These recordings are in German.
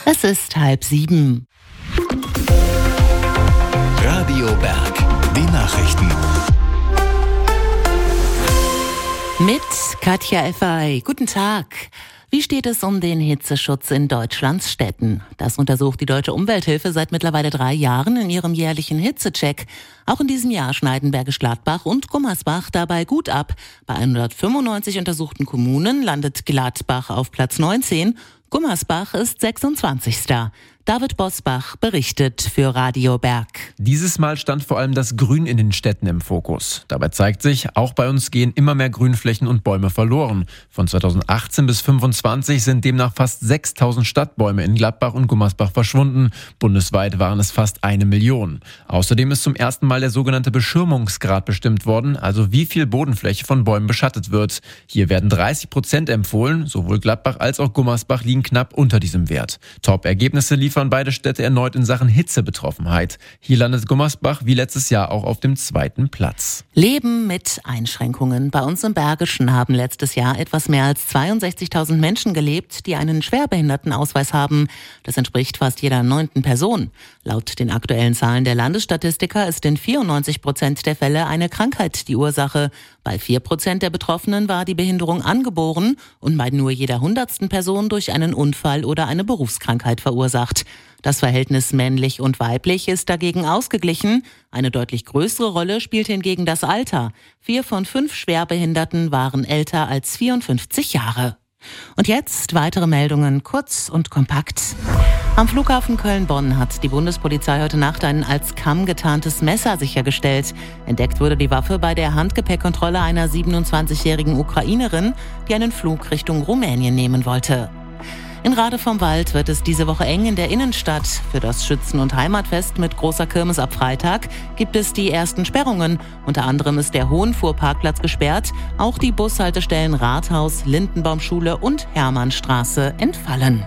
Es ist 6:30. Radio Berg, die Nachrichten. Mit Katja Effay. Guten Tag. Wie steht es um den Hitzeschutz in Deutschlands Städten? Das untersucht die Deutsche Umwelthilfe seit mittlerweile 3 Jahren in ihrem jährlichen Hitzecheck. Auch in diesem Jahr schneiden Bergisch Gladbach und Gummersbach dabei gut ab. Bei 195 untersuchten Kommunen landet Gladbach auf Platz 19. Gummersbach ist 26. David Bosbach berichtet für Radio Berg. Dieses Mal stand vor allem das Grün in den Städten im Fokus. Dabei zeigt sich, auch bei uns gehen immer mehr Grünflächen und Bäume verloren. Von 2018 bis 2025 sind demnach fast 6.000 Stadtbäume in Gladbach und Gummersbach verschwunden. Bundesweit waren es fast 1 Million. Außerdem ist zum ersten Mal der sogenannte Beschirmungsgrad bestimmt worden, also wie viel Bodenfläche von Bäumen beschattet wird. Hier werden 30% empfohlen. Sowohl Gladbach als auch Gummersbach liegen knapp unter diesem Wert. Top-Ergebnisse liefern beide Städte erneut in Sachen Hitzebetroffenheit. Hier landet Gummersbach wie letztes Jahr auch auf dem 2. Platz. Leben mit Einschränkungen. Bei uns im Bergischen haben letztes Jahr etwas mehr als 62.000 Menschen gelebt, die einen Schwerbehindertenausweis haben. Das entspricht fast jeder 9. Person. Laut den aktuellen Zahlen der Landesstatistiker ist in 94% der Fälle eine Krankheit die Ursache. Bei 4% der Betroffenen war die Behinderung angeboren und bei nur jeder 100. Person durch einen Unfall oder eine Berufskrankheit verursacht. Das Verhältnis männlich und weiblich ist dagegen ausgeglichen. Eine deutlich größere Rolle spielt hingegen das Alter. 4 von 5 Schwerbehinderten waren älter als 54 Jahre. Und jetzt weitere Meldungen, kurz und kompakt. Am Flughafen Köln-Bonn hat die Bundespolizei heute Nacht ein als Kamm getarntes Messer sichergestellt. Entdeckt wurde die Waffe bei der Handgepäckkontrolle einer 27-jährigen Ukrainerin, die einen Flug Richtung Rumänien nehmen wollte. In Rade vom Wald wird es diese Woche eng in der Innenstadt. Für das Schützen- und Heimatfest mit großer Kirmes ab Freitag gibt es die ersten Sperrungen. Unter anderem ist der Hohenfuhrparkplatz gesperrt. Auch die Bushaltestellen Rathaus, Lindenbaumschule und Hermannstraße entfallen.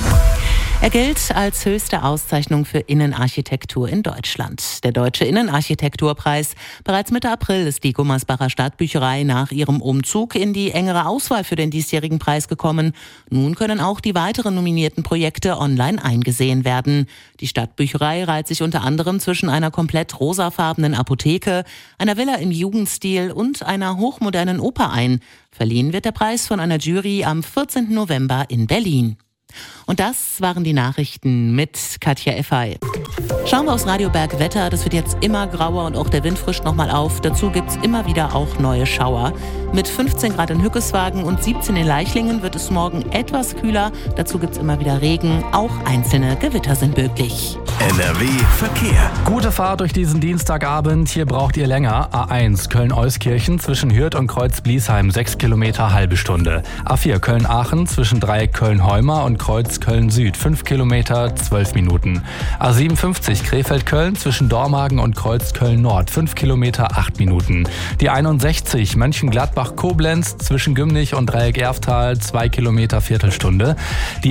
Er gilt als höchste Auszeichnung für Innenarchitektur in Deutschland. Der Deutsche Innenarchitekturpreis. Bereits Mitte April ist die Gummersbacher Stadtbücherei nach ihrem Umzug in die engere Auswahl für den diesjährigen Preis gekommen. Nun können auch die weiteren nominierten Projekte online eingesehen werden. Die Stadtbücherei reiht sich unter anderem zwischen einer komplett rosafarbenen Apotheke, einer Villa im Jugendstil und einer hochmodernen Oper ein. Verliehen wird der Preis von einer Jury am 14. November in Berlin. Und das waren die Nachrichten mit Katja Effay. Schauen wir aufs Radio Berg Wetter. Das wird jetzt immer grauer und auch der Wind frischt nochmal auf. Dazu gibt's immer wieder auch neue Schauer. Mit 15 Grad in Hückeswagen und 17 in Leichlingen wird es morgen etwas kühler. Dazu gibt's immer wieder Regen. Auch einzelne Gewitter sind möglich. NRW Verkehr. Gute Fahrt durch diesen Dienstagabend. Hier braucht ihr länger. A1 Köln-Euskirchen zwischen Hürth und Kreuz-Bliesheim 6 Kilometer, halbe Stunde. A4 Köln-Aachen zwischen Dreieck Köln-Heuma und Kreuz Köln-Süd 5 Kilometer, 12 Minuten. A57 Krefeld-Köln zwischen Dormagen und Kreuz Köln-Nord 5 Kilometer, 8 Minuten. Die 61 Mönchengladbach-Koblenz zwischen Gümnich und Dreieck Erftal 2 Kilometer, Viertelstunde. Die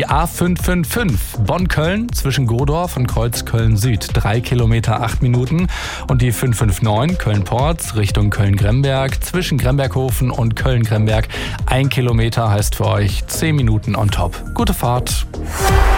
A555 Bonn-Köln zwischen Godorf und Kreuz Köln-Süd 3 Kilometer, 8 Minuten. Und die 559 Köln-Porz Richtung Köln-Gremberg zwischen Gremberghofen und Köln-Gremberg 1 Kilometer heißt für euch 10 Minuten on top. Gute Fahrt.